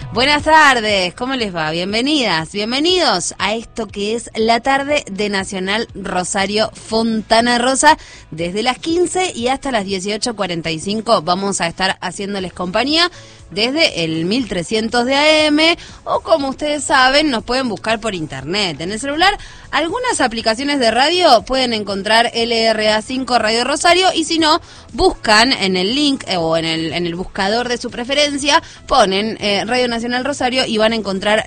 Buenas tardes, ¿cómo les va? Bienvenidas, bienvenidos a esto que es la tarde de Nacional Rosario Fontana Rosa. Desde las 15 y hasta las 18:45 vamos a estar haciéndoles compañía desde el 1300 de AM, o como ustedes saben, nos pueden buscar por internet. En el celular, algunas aplicaciones de radio pueden encontrar LRA5 Radio Rosario, y si no, buscan en el link o en el buscador de su preferencia, ponen Radio Nacional Rosario y van a encontrar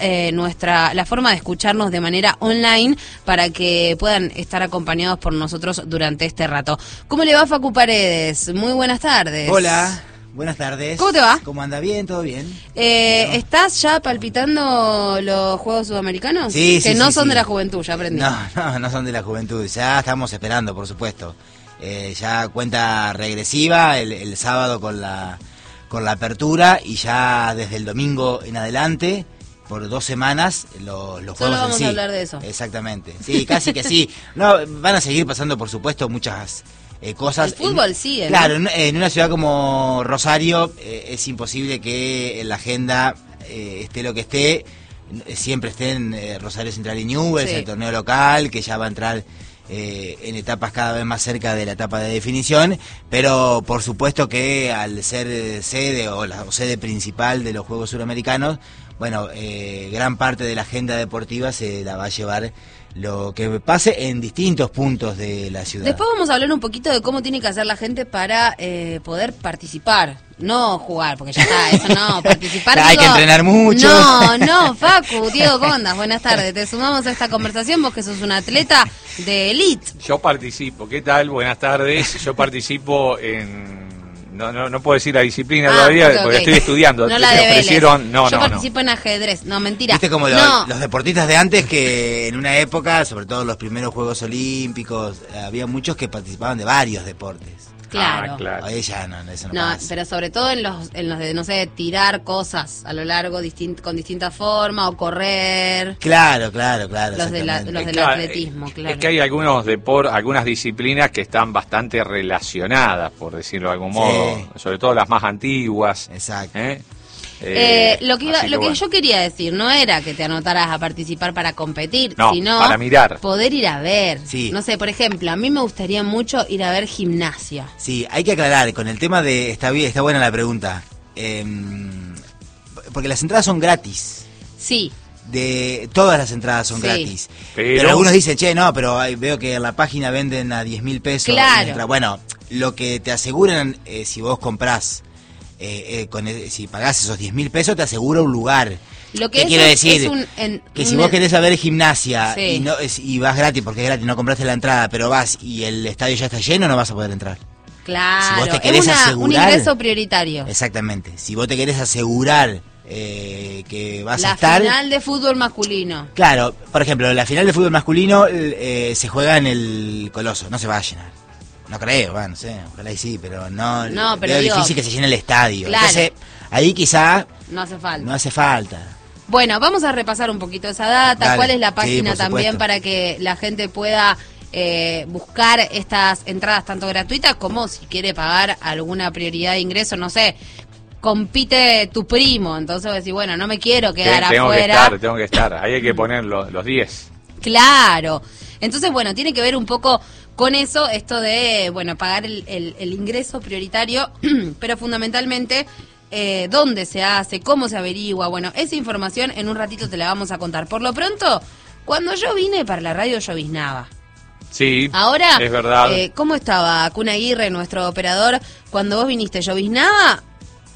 la forma de escucharnos de manera online para que puedan estar acompañados por nosotros durante este rato. ¿Cómo le va, Facu Paredes? Muy buenas tardes. Hola. Buenas tardes. ¿Cómo te va? ¿Cómo anda? ¿Bien? ¿Todo bien? ¿Estás ya palpitando los Juegos Sudamericanos? Sí, que sí, no sí, son sí. de la juventud, ya aprendí. No son de la juventud. Ya estamos esperando, por supuesto. Ya cuenta regresiva el sábado con la apertura, y ya desde el domingo en adelante, por 2 semanas, los Solo juegos vamos en sí. a hablar de eso. Exactamente. Sí, casi que sí. No, van a seguir pasando, por supuesto, muchas cosas. El fútbol sigue, ¿no? Claro, en una ciudad como Rosario es imposible que en la agenda esté lo que esté. Siempre estén Rosario Central y Newell's, Sí. el torneo local, que ya va a entrar en etapas cada vez más cerca de la etapa de definición, pero por supuesto que al ser sede o sede principal de los Juegos Suramericanos, bueno, gran parte de la agenda deportiva se la va a llevar lo que pase en distintos puntos de la ciudad. Después vamos a hablar un poquito de cómo tiene que hacer la gente para poder participar, no jugar, porque ya está, eso no, participar. Hay que entrenar mucho. No, Facu, Diego, ¿cómo andas? Buenas tardes, te sumamos a esta conversación, vos que sos un atleta de elite. Yo participo, ¿qué tal? Buenas tardes, yo participo en... No puedo decir la disciplina todavía, porque estoy estudiando. No la de Yo yo participo en ajedrez, no, mentira. Viste como no. los deportistas de antes, que en una época, sobre todo los primeros Juegos Olímpicos, había muchos que participaban de varios deportes. Claro. Claro. Hoy ya no, eso no No, pasa. pero sobre todo en los de, no sé, tirar cosas a lo largo con distintas formas, o correr. Claro. Los del atletismo, claro. Es que hay algunas disciplinas que están bastante relacionadas, por decirlo de algún modo, sobre todo las más antiguas. Exacto. Lo que yo quería decir no era que te anotaras a participar para competir, No, sino para mirar. poder ir a ver. Sí. No sé, por ejemplo, a mí me gustaría mucho ir a ver gimnasia. Sí, hay que aclarar con el tema de... Está buena la pregunta. Porque las entradas son gratis. Sí. Todas las entradas son Sí. gratis. Pero algunos dicen, pero veo que en la página venden a 10.000 pesos. Claro. Bueno, lo que te aseguran, si vos comprás, si pagás esos 10.000 pesos, te asegura un lugar. Lo que ¿Qué quiero decir? Que Si vos querés ver gimnasia, Sí. y vas gratis, porque es gratis, no compraste la entrada, pero vas y el estadio ya está lleno, no vas a poder entrar. Claro, Si vos te querés un asegurar, ingreso prioritario. Exactamente. Si vos te querés asegurar que vas a La estar... final de fútbol masculino. Claro, por ejemplo, la final de fútbol masculino se juega en el Coloso, no se va a llenar. No creo, no sé, ojalá y sí, pero no pero veo digo, difícil que se llene el estadio. claro. Entonces, ahí quizá No hace falta. no hace falta. Bueno, vamos a repasar un poquito esa data. Dale. ¿Cuál es la Sí, página por también supuesto. para que la gente pueda buscar estas entradas tanto gratuitas como si quiere pagar alguna prioridad de ingreso? No sé, compite tu primo, entonces vos decís, bueno, no me quiero quedar afuera. Tengo que estar. Ahí hay que poner los 10. Claro. Entonces, bueno, tiene que ver un poco con eso, esto de, bueno, pagar el ingreso prioritario, pero fundamentalmente dónde se hace, cómo se averigua. Bueno, esa información en un ratito te la vamos a contar. Por lo pronto, cuando yo vine para la radio lloviznaba. Sí, Ahora, es verdad. ¿cómo estaba Kun Aguirre, nuestro operador, cuando vos viniste? ¿Lloviznaba?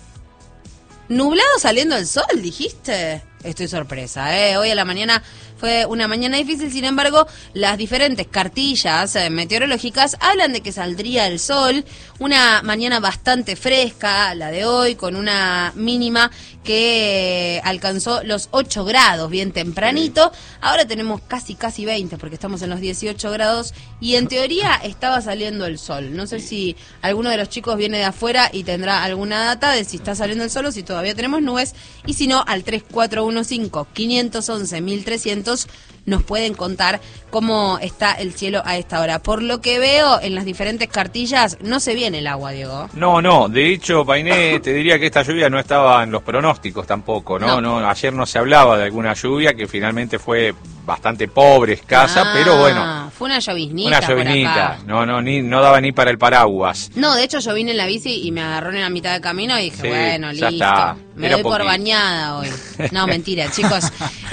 ¿Nublado saliendo el sol, dijiste? Estoy sorpresa, Hoy a la mañana fue una mañana difícil, sin embargo, las diferentes cartillas meteorológicas hablan de que saldría el sol, una mañana bastante fresca, la de hoy, con una mínima que alcanzó los 8 grados, bien tempranito. Ahora tenemos casi 20, porque estamos en los 18 grados, y en teoría estaba saliendo el sol. No sé si alguno de los chicos viene de afuera y tendrá alguna data de si está saliendo el sol o si todavía tenemos nubes, y si no, al 3415-511-1300 atentos, nos pueden contar cómo está el cielo a esta hora. Por lo que veo en las diferentes cartillas, no se viene el agua, Diego. No, de hecho, Painé, te diría que esta lluvia no estaba en los pronósticos tampoco, ¿no? Ayer no se hablaba de alguna lluvia, que finalmente fue bastante pobre, escasa, pero bueno. Fue una lloviznita. Una lloviznita, no daba ni para el paraguas. No, de hecho yo vine en la bici y me agarró en la mitad del camino y dije, sí, bueno, listo, está. me doy por bañada hoy. No, mentira, chicos.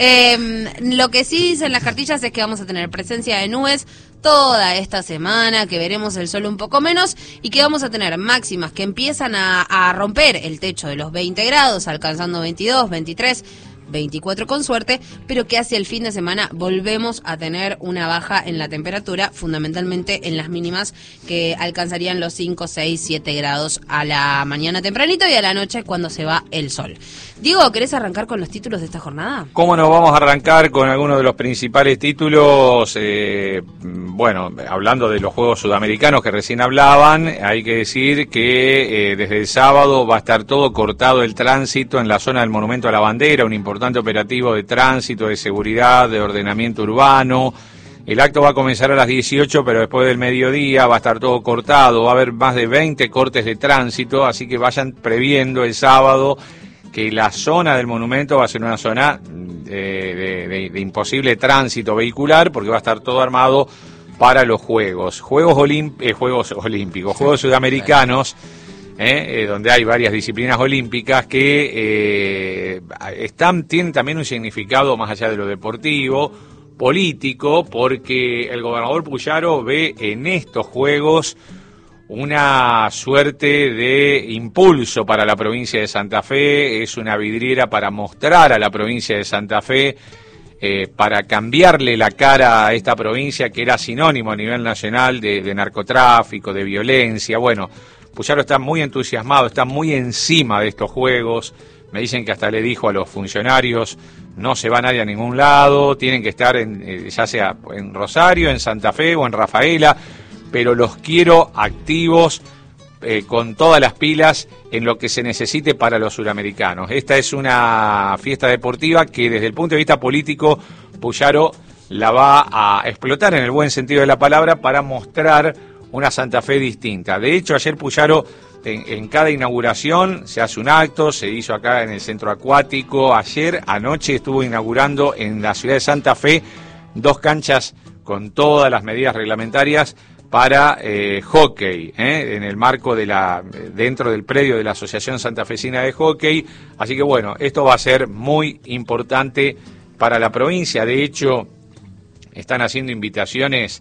Lo que sí dicen las cartillas es que vamos a tener presencia de nubes toda esta semana, que veremos el sol un poco menos y que vamos a tener máximas que empiezan a romper el techo de los 20 grados, alcanzando 22, 23, 24 con suerte, pero que hacia el fin de semana volvemos a tener una baja en la temperatura, fundamentalmente en las mínimas que alcanzarían los 5, 6, 7 grados a la mañana tempranito y a la noche cuando se va el sol. Diego, ¿querés arrancar con los títulos de esta jornada? ¿Cómo no? Vamos a arrancar con algunos de los principales títulos. Bueno, hablando de los Juegos Sudamericanos que recién hablaban, hay que decir que desde el sábado va a estar todo cortado el tránsito en la zona del Monumento a la Bandera, un importante operativo de tránsito, de seguridad, de ordenamiento urbano. El acto va a comenzar a las 18, pero después del mediodía va a estar todo cortado, va a haber más de 20 cortes de tránsito, así que vayan previendo el sábado que la zona del monumento va a ser una zona de imposible tránsito vehicular, porque va a estar todo armado para los Juegos Olímpicos, Juegos Sudamericanos, donde hay varias disciplinas olímpicas que tienen también un significado más allá de lo deportivo, político, porque el gobernador Puyaro ve en estos Juegos una suerte de impulso para la provincia de Santa Fe, es una vidriera para mostrar a la provincia de Santa Fe, para cambiarle la cara a esta provincia que era sinónimo a nivel nacional de narcotráfico, de violencia. Bueno, Puyaro está muy entusiasmado, está muy encima de estos Juegos. Me dicen que hasta le dijo a los funcionarios, no se va nadie a ningún lado, tienen que estar ya sea en Rosario, en Santa Fe o en Rafaela, pero los quiero activos, con todas las pilas en lo que se necesite para los suramericanos. Esta es una fiesta deportiva que desde el punto de vista político Puyaro la va a explotar en el buen sentido de la palabra para mostrar una Santa Fe distinta. De hecho, ayer Puyaro en cada inauguración se hace un acto, se hizo acá en el centro acuático. Anoche estuvo inaugurando en la ciudad de Santa Fe 2 canchas con todas las medidas reglamentarias para hockey, en el marco dentro del predio de la Asociación Santafesina de Hockey. Así que bueno, esto va a ser muy importante para la provincia. De hecho, están haciendo invitaciones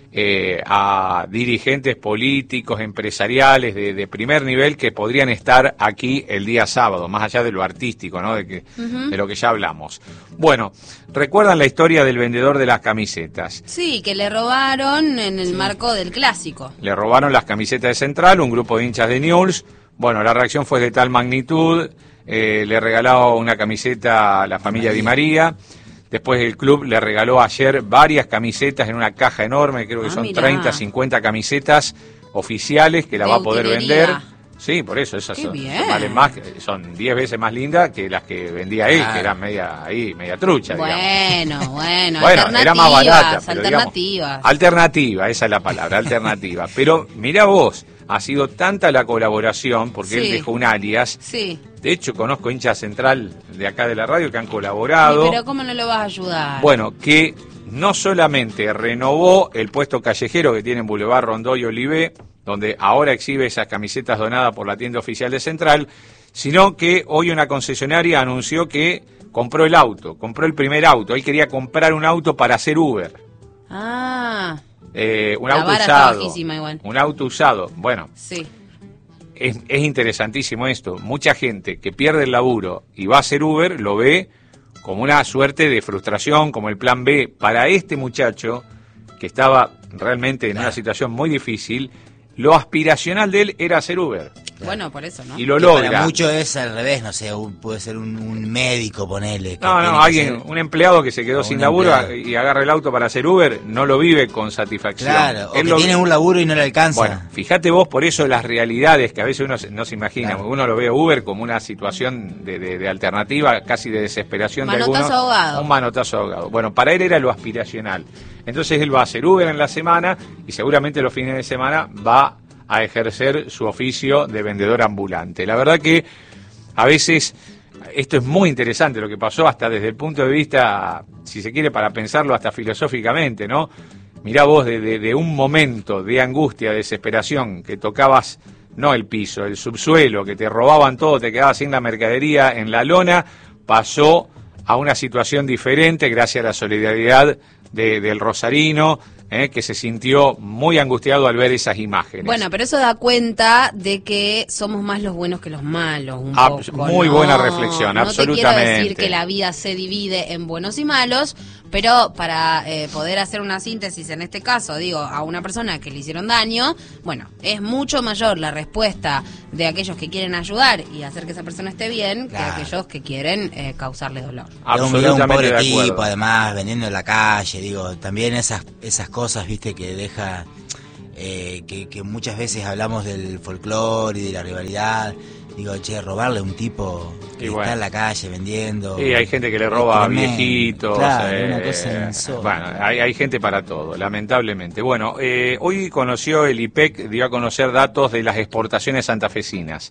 a dirigentes políticos, empresariales de primer nivel que podrían estar aquí el día sábado, más allá de lo artístico, ¿no? De lo que ya hablamos. Bueno, ¿recuerdan la historia del vendedor de las camisetas? Sí, que le robaron en el marco del clásico. Le robaron las camisetas de Central, un grupo de hinchas de Newell's. Bueno, la reacción fue de tal magnitud, le regaló una camiseta a la familia Di María. Después el club le regaló ayer varias camisetas en una caja enorme, creo que son 30, 50 camisetas oficiales que la va a poder vender. Sí, por eso, esas valen más, son 10 veces más lindas que las que vendía él, que eran media trucha, digamos. Bueno, era más barata. Pero alternativa, esa es la palabra, alternativa. Pero mirá vos, ha sido tanta la colaboración, porque él dejó un alias. Sí. De hecho, conozco hinchas Central de acá de la radio que han colaborado. Sí, pero ¿cómo no lo vas a ayudar? Bueno, que no solamente renovó el puesto callejero que tiene en Boulevard Rondó y Olivé, donde ahora exhibe esas camisetas donadas por la tienda oficial de Central, sino que hoy una concesionaria anunció que compró el primer auto. Él quería comprar un auto para hacer Uber. Un auto usado. Igual. Un auto usado. Bueno. Sí. Es interesantísimo esto. Mucha gente que pierde el laburo y va a hacer Uber lo ve como una suerte de frustración, como el plan B. Para este muchacho, que estaba realmente en una situación muy difícil, lo aspiracional de él era hacer Uber. Bueno, por eso, ¿no? Y lo que logra. Para muchos es al revés, no sé, puede ser un médico, ponele. Alguien, un empleado que se quedó sin laburo y agarra el auto para hacer Uber, no lo vive con satisfacción. Claro, o que tiene un laburo y no le alcanza. Bueno, fíjate vos, por eso las realidades que a veces uno no se imagina, claro. Uno lo ve Uber como una situación de alternativa, casi de desesperación de algunos. Ahogado. Un manotazo ahogado. Bueno, para él era lo aspiracional. Entonces él va a hacer Uber en la semana y seguramente los fines de semana va a ejercer su oficio de vendedor ambulante. La verdad que a veces esto es muy interesante lo que pasó, hasta desde el punto de vista, si se quiere, para pensarlo hasta filosóficamente, ¿no? Mirá vos, de un momento de angustia, de desesperación, que tocabas no el piso, el subsuelo, que te robaban todo, te quedabas sin la mercadería en la lona, pasó a una situación diferente gracias a la solidaridad del rosarino, que se sintió muy angustiado al ver esas imágenes. Bueno, pero eso da cuenta de que somos más los buenos que los malos, un poco, muy buena reflexión, no absolutamente. No te quiero decir que la vida se divide en buenos y malos, pero para poder hacer una síntesis en este caso, digo, a una persona que le hicieron daño, bueno, es mucho mayor la respuesta de aquellos que quieren ayudar y hacer que esa persona esté bien, claro, que aquellos que quieren causarle dolor. Absolutamente un pobre de acuerdo. tipo, además, vendiendo en la calle, digo, también esas cosas, viste, que deja, que muchas veces hablamos del folclore y de la rivalidad. Digo, che, robarle a un tipo que está en la calle vendiendo. Sí, hay gente que le roba a viejitos. Claro, una cosa insólita. Bueno, hay gente para todo, lamentablemente. Bueno, hoy conoció el IPEC, dio a conocer datos de las exportaciones santafesinas.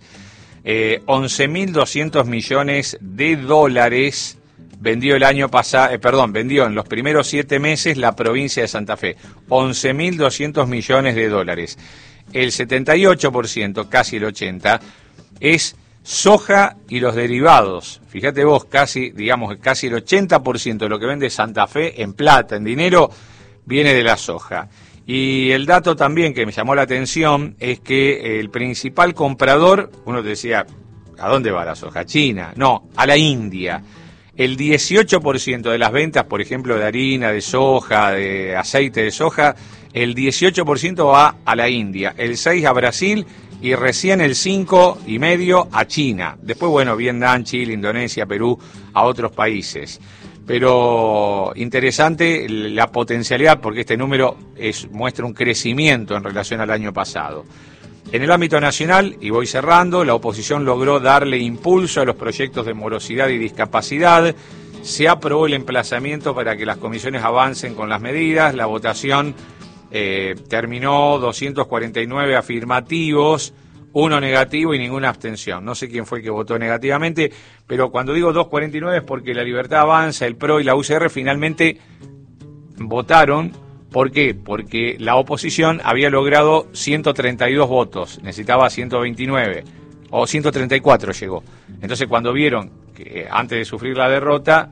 11.200 millones de dólares vendió el año pasado, vendió en los primeros 7 meses la provincia de Santa Fe. 11.200 millones de dólares. El 78%, casi el 80%, es soja y los derivados. Fíjate vos, casi el 80% de lo que vende Santa Fe en plata, en dinero, viene de la soja. Y el dato también que me llamó la atención es que el principal comprador, uno te decía, ¿a dónde va la soja? ¿A China? No, a la India. El 18% de las ventas, por ejemplo, de harina, de soja, de aceite de soja, el 18% va a la India, el 6% a Brasil y recién el 5,5% a China. Después, bueno, Vietnam, Chile, Indonesia, Perú, a otros países. Pero interesante la potencialidad, porque este número muestra un crecimiento en relación al año pasado. En el ámbito nacional, y voy cerrando, la oposición logró darle impulso a los proyectos de morosidad y discapacidad. Se aprobó el emplazamiento para que las comisiones avancen con las medidas. La votación terminó 249 afirmativos, 1 negativo y ninguna abstención. No sé quién fue el que votó negativamente, pero cuando digo 249 es porque la Libertad Avanza, el PRO y la UCR finalmente votaron. ¿Por qué? Porque la oposición había logrado 132 votos, necesitaba 129, o 134 llegó. Entonces cuando vieron que antes de sufrir la derrota,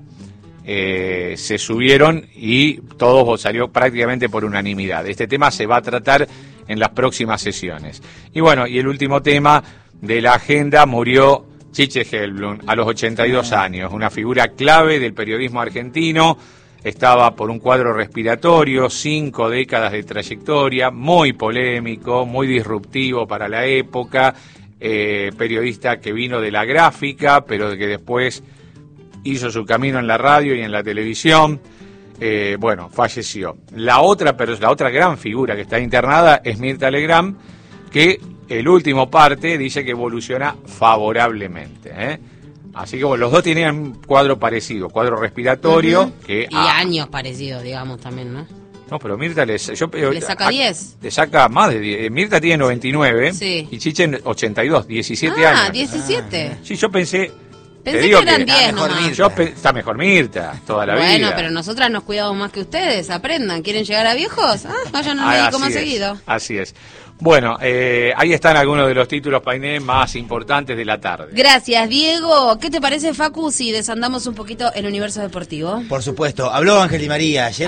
se subieron y todo salió prácticamente por unanimidad. Este tema se va a tratar en las próximas sesiones. Y bueno, y el último tema de la agenda, murió Chiche Helblum a los 82 años, una figura clave del periodismo argentino. Estaba por un cuadro respiratorio, 5 décadas de trayectoria, muy polémico, muy disruptivo para la época, periodista que vino de la gráfica, pero que después hizo su camino en la radio y en la televisión. Bueno, falleció. La otra gran figura que está internada es Mirta Legrand, que el último parte dice que evoluciona favorablemente, Así que bueno, los dos tenían un cuadro parecido, cuadro respiratorio. Y años parecidos, digamos, también, ¿no? No, pero Mirta le saca 10. Le saca más de 10. Mirta tiene 99 sí. Y Chiche 82, 17 años. 17. Sí, yo pensé que eran 10 nomás. Está mejor Mirta toda la vida. Bueno, pero nosotras nos cuidamos más que ustedes, aprendan. ¿Quieren llegar a viejos? Vayan al médico más seguido. Así es. Bueno, ahí están algunos de los títulos, Painé, más importantes de la tarde. Gracias, Diego. ¿Qué te parece, Facu, si desandamos un poquito el universo deportivo? Por supuesto. Habló Ángel Di María. Ayer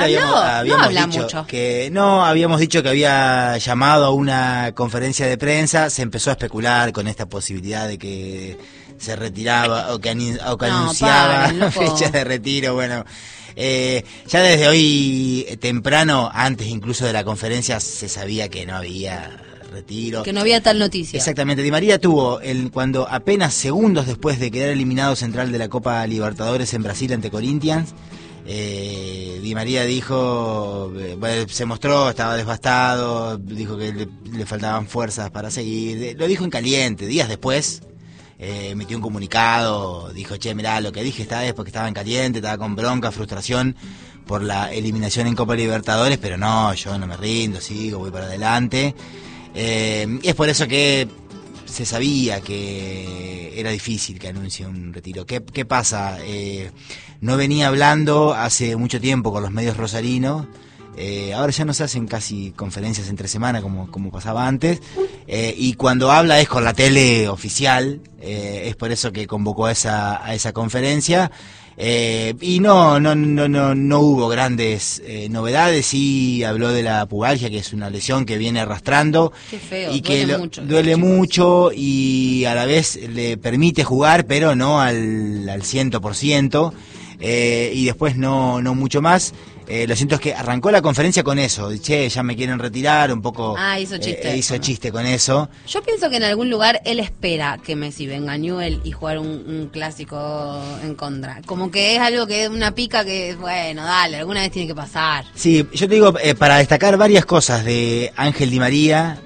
habíamos dicho que había llamado a una conferencia de prensa. Se empezó a especular con esta posibilidad de que se retiraba o que anunciaba fecha de retiro. Bueno, ya desde hoy temprano, antes incluso de la conferencia, se sabía que no había retiro. Que no había tal noticia. Exactamente, Di María tuvo, cuando apenas segundos después de quedar eliminado central de la Copa Libertadores en Brasil ante Corinthians, Di María dijo, bueno, se mostró, estaba devastado, dijo que le faltaban fuerzas para seguir, lo dijo en caliente, días después emitió un comunicado, dijo, che, mirá, lo que dije esta vez porque estaba en caliente, estaba con bronca, frustración por la eliminación en Copa Libertadores, pero no, yo no me rindo, sigo, voy para adelante. Y es por eso que se sabía que era difícil que anuncie un retiro. ¿Qué pasa? No venía hablando hace mucho tiempo con los medios rosarinos. Ahora ya no se hacen casi conferencias entre semana como pasaba antes, y cuando habla es con la tele oficial, es por eso que convocó a esa conferencia. Y no hubo grandes novedades. Sí habló de la pubalgia, que es una lesión que viene arrastrando. Qué feo, y que duele mucho y a la vez le permite jugar, pero no al 100%, y después no mucho más. Lo siento, es que arrancó la conferencia con eso, che, ya me quieren retirar, un poco hizo chiste. Hizo chiste con eso. Yo pienso que en algún lugar él espera que Messi venga a Newell y jugar un clásico en contra. Como que es algo que es una pica que, bueno, dale, alguna vez tiene que pasar. Sí, yo te digo, para destacar varias cosas de Ángel Di María,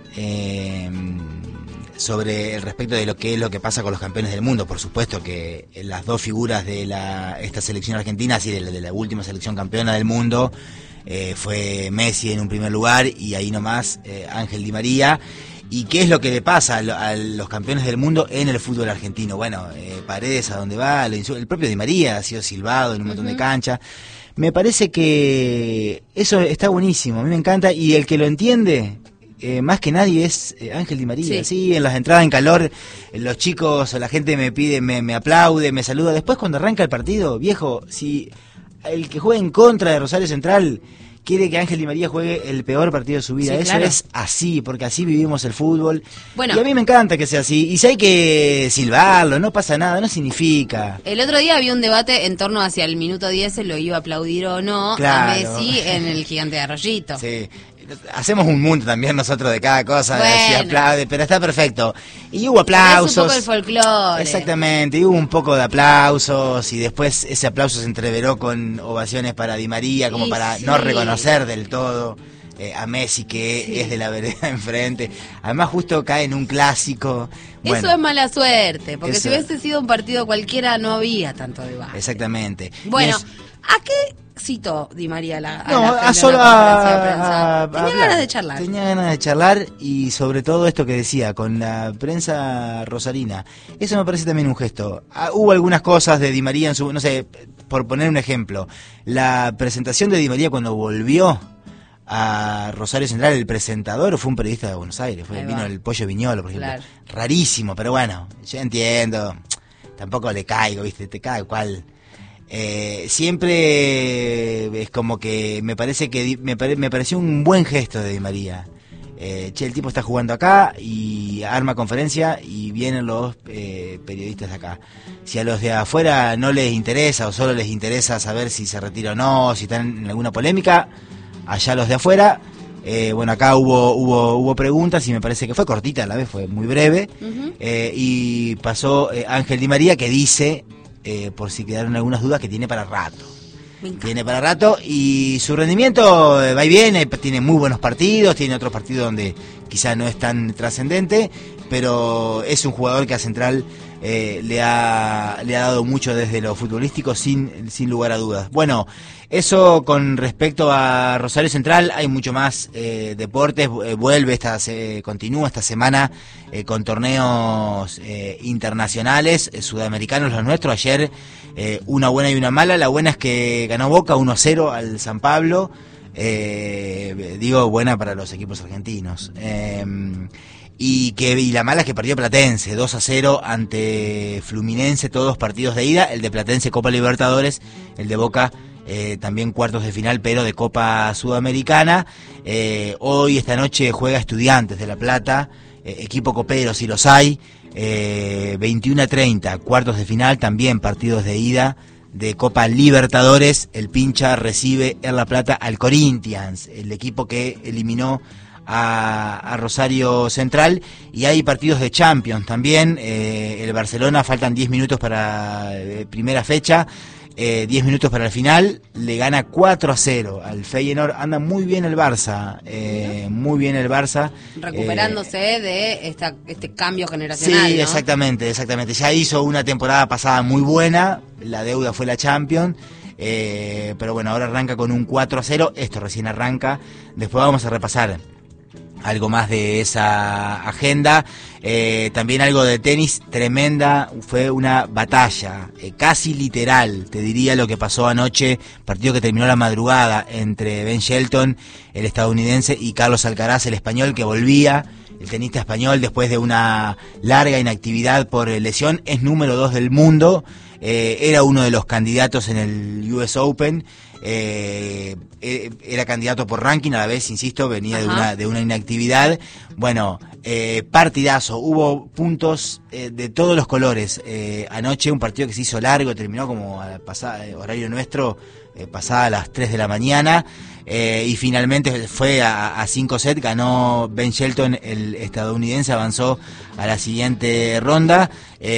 sobre el respecto de lo que pasa con los campeones del mundo. Por supuesto que las dos figuras de esta selección argentina, así de la última selección campeona del mundo, fue Messi en un primer lugar y ahí nomás Ángel Di María. ¿Y qué es lo que le pasa a los campeones del mundo en el fútbol argentino? Bueno, Paredes a donde va, el propio Di María ha sido silbado en un montón de canchas. Me parece que eso está buenísimo, a mí me encanta, y el que lo entiende más que nadie es Ángel Di María. Sí, en las entradas en calor, los chicos o la gente me pide, me aplaude, me saluda. Después cuando arranca el partido, viejo, si el que juega en contra de Rosario Central quiere que Ángel Di María juegue el peor partido de su vida, eso es así, porque así vivimos el fútbol. Bueno, y a mí me encanta que sea así, y si hay que silbarlo, no pasa nada, no significa. El otro día había un debate en torno hacia el minuto 10, lo iba a aplaudir o no a Messi en el Gigante de Arroyito. Sí. Hacemos un mundo también nosotros de cada cosa, bueno, si aplaude, pero está perfecto. Y hubo aplausos. Es un poco el folclore. Exactamente, y hubo un poco de aplausos, y después ese aplauso se entreveró con ovaciones para Di María, como para no reconocer del todo a Messi, que es de la vereda enfrente. Además justo cae en un clásico. Bueno, eso es mala suerte, porque si hubiese sido un partido cualquiera no había tanto debate. Exactamente. Bueno, ¿a qué citó Di María la conferencia de prensa? Tenía ganas de charlar. Tenía ganas de charlar, y sobre todo esto que decía, con la prensa rosarina. Eso me parece también un gesto. Hubo algunas cosas de Di María en su, no sé, por poner un ejemplo, la presentación de Di María cuando volvió a Rosario Central, el presentador fue un periodista de Buenos Aires, vino el Pollo Viñolo, por ejemplo. Claro. Rarísimo, pero bueno, yo entiendo, tampoco le caigo, viste, te cae cual. Siempre es como que me parece que me pareció un buen gesto de Di María. Che, el tipo está jugando acá y arma conferencia y vienen los periodistas de acá. Si a los de afuera no les interesa o solo les interesa saber si se retira o no, si están en alguna polémica, allá los de afuera. Bueno, acá hubo preguntas y me parece que fue cortita a la vez, fue muy breve. Y pasó Ángel Di María, que dice, por si quedaron algunas dudas, que tiene para rato. Tiene para rato y su rendimiento va y viene, tiene muy buenos partidos, tiene otros partidos donde quizás no es tan trascendente, pero es un jugador que a Central le ha dado mucho desde lo futbolístico, sin lugar a dudas. Bueno, eso con respecto a Rosario Central. Hay mucho más deportes, continúa esta semana con torneos internacionales, sudamericanos los nuestros. Ayer una buena y una mala. La buena es que ganó Boca 1-0 al San Pablo, digo buena para los equipos argentinos. Y la mala es que perdió Platense 2-0 ante Fluminense, todos partidos de ida. El de Platense Copa Libertadores, el de Boca también cuartos de final, pero de Copa Sudamericana. Hoy, esta noche, juega Estudiantes de La Plata, equipo copero si los hay, 21-30, cuartos de final, también partidos de ida de Copa Libertadores. El Pincha recibe en La Plata al Corinthians, el equipo que eliminó a Rosario Central, y hay partidos de Champions también. El Barcelona, faltan 10 minutos para primera fecha, 10 minutos para el final, le gana 4-0 al Feyenoord. Anda muy bien el Barça, muy bien el Barça. Recuperándose de este cambio generacional, Sí, ¿no? exactamente. Ya hizo una temporada pasada muy buena, la deuda fue la Champions. Pero bueno, ahora arranca con un 4-0, esto recién arranca, después vamos a repasar algo más de esa agenda, también algo de tenis, tremenda, fue una batalla, casi literal, te diría lo que pasó anoche, partido que terminó a la madrugada entre Ben Shelton, el estadounidense, y Carlos Alcaraz, el español, que volvía, el tenista español, después de una larga inactividad por lesión, es número 2 del mundo. Era uno de los candidatos en el US Open, era candidato por ranking, a la vez, insisto, venía de una inactividad. Bueno, partidazo, hubo puntos de todos los colores. Anoche un partido que se hizo largo, terminó como a horario nuestro, pasada a las 3 de la mañana. Y finalmente fue a 5 sets, ganó Ben Shelton, el estadounidense, avanzó a la siguiente ronda,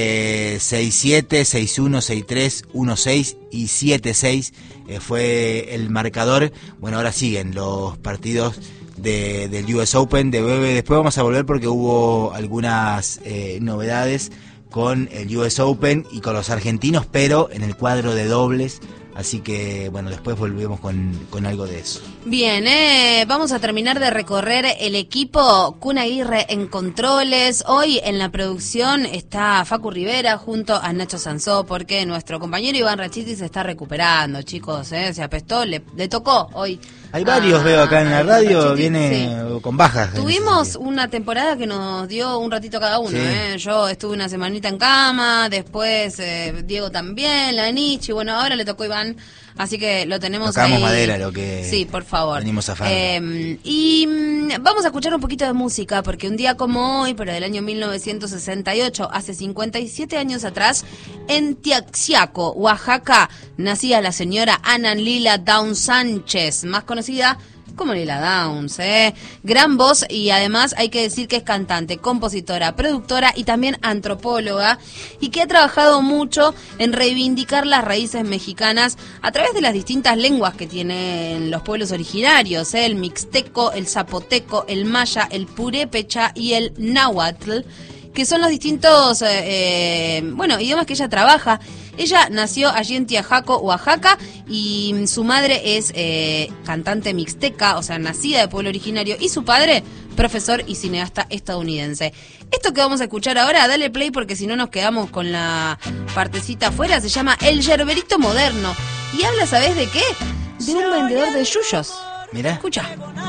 6-7, 6-1, 6-3, 1-6 y 7-6 fue el marcador. Bueno, ahora siguen los partidos del US Open. Después vamos a volver porque hubo algunas novedades con el US Open y con los argentinos, pero en el cuadro de dobles. Así que, bueno, después volvemos con algo de eso. Bien, vamos a terminar de recorrer el equipo. Kun Aguirre en controles. Hoy en la producción está Facu Rivera junto a Nacho Sansó, porque nuestro compañero Iván Rachiti se está recuperando, chicos. Se apestó, le tocó hoy. Hay varios, veo acá en la radio, Rachiti, viene con bajas. Tuvimos una temporada que nos dio un ratito cada uno. Sí. Yo estuve una semanita en cama, después Diego también, la Nichi, bueno, ahora le tocó Iván. Así que lo tenemos Tocamos ahí. madera, lo que sí, por favor. venimos a y vamos a escuchar un poquito de música, porque un día como hoy, pero del año 1968, hace 57 años atrás, en Tiaxiaco, Oaxaca, nacía la señora Ana Lila Downs Sánchez, más conocida como Lila Downs, gran voz, y además hay que decir que es cantante, compositora, productora y también antropóloga, y que ha trabajado mucho en reivindicar las raíces mexicanas a través de las distintas lenguas que tienen los pueblos originarios, el mixteco, el zapoteco, el maya, el purépecha y el náhuatl, que son los distintos idiomas que ella trabaja. Ella nació allí en Tiajaco, Oaxaca, y su madre es cantante mixteca, o sea, nacida de pueblo originario, y su padre, profesor y cineasta estadounidense. Esto que vamos a escuchar ahora, dale play porque si no nos quedamos con la partecita afuera, se llama El Yerberito Moderno, y habla, ¿sabés de qué? De un vendedor de yuyos. Mirá. Escucha.